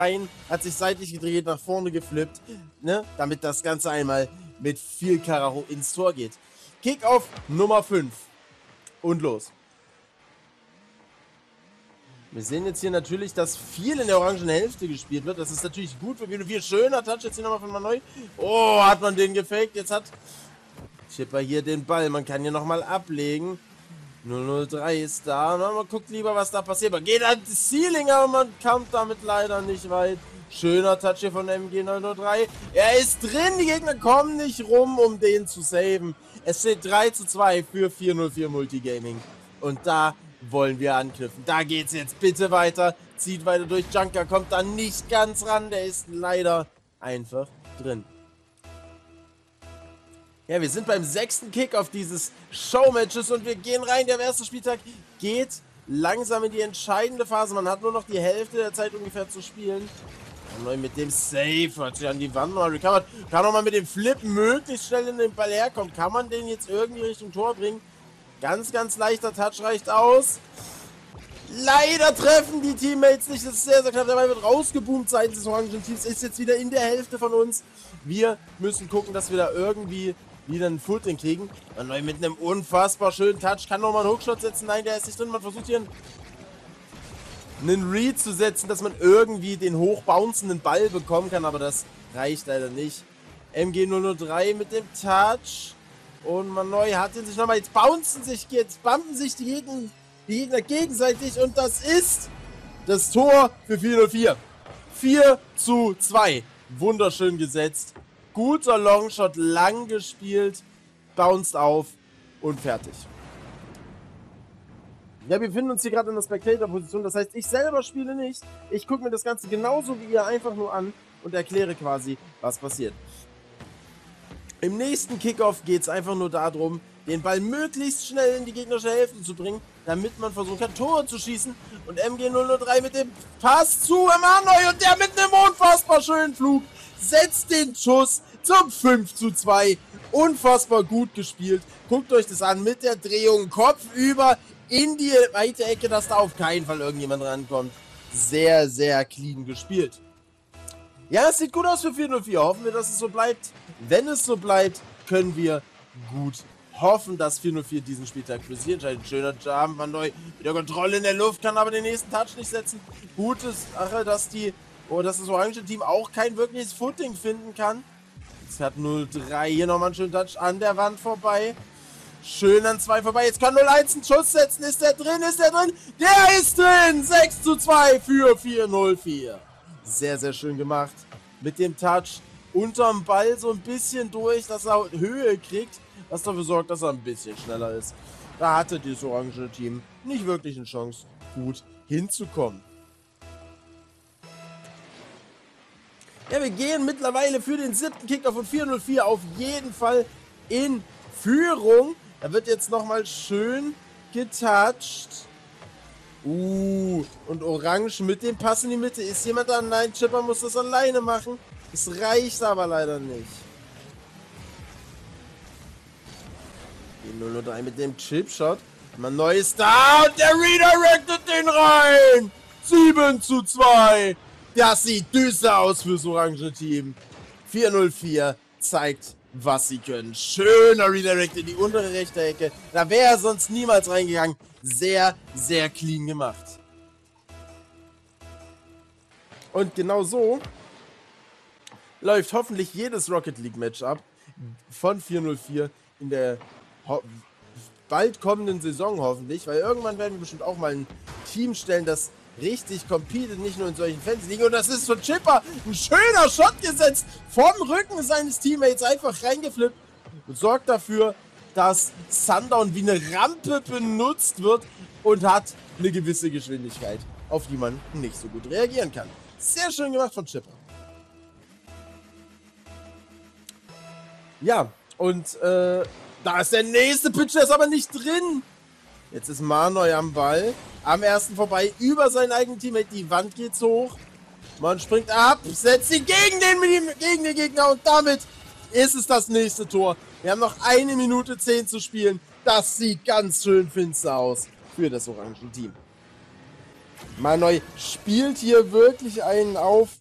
rein, hat sich seitlich gedreht, nach vorne geflippt, ne? Damit das Ganze einmal mit viel Karacho ins Tor geht. Kickoff Nummer 5. Und los. Wir sehen jetzt hier natürlich, dass viel in der orangen Hälfte gespielt wird. Das ist natürlich gut für Vier. Schöner Touch jetzt hier nochmal von Manoi. Oh, hat man den gefaked. Jetzt hat Chipper hier den Ball. Man kann hier nochmal ablegen. 003 ist da. Man guckt lieber, was da passiert. Man geht an das Ceiling, aber man kommt damit leider nicht weit. Schöner Touch hier von MG 003. Er ist drin. Die Gegner kommen nicht rum, um den zu saven. Es steht 3:2 für 404 Multigaming. Und da wollen wir anknüpfen. Da geht's jetzt bitte weiter. Zieht weiter durch. Junker kommt da nicht ganz ran. Der ist leider einfach drin. Ja, wir sind beim 6. Kickoff dieses Showmatches und wir gehen rein. Der erste Spieltag geht langsam in die entscheidende Phase. Man hat nur noch die Hälfte der Zeit ungefähr zu spielen. Neu mit dem Save, hat sich an die Wand mal recovered. Kann auch mal mit dem Flip möglichst schnell in den Ball herkommen. Kann man den jetzt irgendwie Richtung Tor bringen? Ganz, ganz leichter Touch reicht aus. Leider treffen die Teammates nicht. Das ist sehr, sehr knapp. Der Ball wird rausgeboomt seitens des orangen Teams. Ist jetzt wieder in der Hälfte von uns. Wir müssen gucken, dass wir da irgendwie wieder ein Footing kriegen. Und neu mit einem unfassbar schönen Touch. Kann nochmal einen Hookshot setzen. Nein, der ist nicht drin. Man versucht hier einen Read zu setzen, dass man irgendwie den hochbouncenden Ball bekommen kann. Aber das reicht leider nicht. MG 003 mit dem Touch. Und Manoi hat ihn sich nochmal. Jetzt bumpen sich die Gegner gegenseitig. Und das ist das Tor für 404. 4:2. Wunderschön gesetzt. Guter Longshot, lang gespielt. Bounced auf und fertig. Ja, wir befinden uns hier gerade in der Spectator-Position. Das heißt, ich selber spiele nicht. Ich gucke mir das Ganze genauso wie ihr einfach nur an und erkläre quasi, was passiert. Im nächsten Kickoff geht es einfach nur darum, den Ball möglichst schnell in die gegnerische Hälfte zu bringen, damit man versuchen kann, Tore zu schießen. Und MG 003 mit dem Pass zu Manoi und der mit einem unfassbar schönen Flug setzt den Schuss zum 5:2. Unfassbar gut gespielt. Guckt euch das an mit der Drehung kopfüber in die weite Ecke, dass da auf keinen Fall irgendjemand rankommt. Sehr, sehr clean gespielt. Ja, es sieht gut aus für 404. Hoffen wir, dass es so bleibt. Wenn es so bleibt, können wir gut hoffen, dass 404 diesen Spieltag für sie entscheidet. Schöner Jump, Van Neu mit der Kontrolle in der Luft, kann aber den nächsten Touch nicht setzen. Gute Sache, dass das orange Team auch kein wirkliches Footing finden kann. Jetzt hat 03 hier nochmal einen schönen Touch an der Wand vorbei. Schön an 2 vorbei. Jetzt kann 01 einen Schuss setzen. Ist der drin? Ist der drin? Der ist drin! 6:2 für 404. Sehr, sehr schön gemacht. Mit dem Touch unterm Ball so ein bisschen durch, dass er Höhe kriegt, was dafür sorgt, dass er ein bisschen schneller ist. Da hatte das orange Team nicht wirklich eine Chance, gut hinzukommen. Ja, wir gehen mittlerweile für den 7. Kicker von 404 auf jeden Fall in Führung. Da wird jetzt nochmal schön getoucht. Und Orange mit dem Pass in die Mitte. Ist jemand da? Nein, Chipper muss das alleine machen. Es reicht aber leider nicht. Die 003 mit dem Chipshot. Mal neues da und der redirectet den rein. 7:2. Das sieht düster aus fürs orange Team. 404 zeigt, was sie können. Schöner Redirect in die untere rechte Ecke. Da wäre er sonst niemals reingegangen. Sehr, sehr clean gemacht. Und genau so läuft hoffentlich jedes Rocket League Matchup von 404 in der bald kommenden Saison hoffentlich, weil irgendwann werden wir bestimmt auch mal ein Team stellen, das richtig competet, nicht nur in solchen Fantasy Ligen. Und das ist von Chipper ein schöner Shot gesetzt, vom Rücken seines Teammates einfach reingeflippt und sorgt dafür, dass Sundown wie eine Rampe benutzt wird und hat eine gewisse Geschwindigkeit, auf die man nicht so gut reagieren kann. Sehr schön gemacht von Chipper. Ja, und da ist der nächste Pitch, der ist aber nicht drin. Jetzt ist Manoi am Ball, am ersten vorbei, über seinen eigenen Teammate. Die Wand geht hoch. Man springt ab, setzt ihn gegen den Gegner und damit ist es das nächste Tor. Wir haben noch 1 Minute 10 zu spielen. Das sieht ganz schön finster aus für das orange Team. Manoj spielt hier wirklich einen auf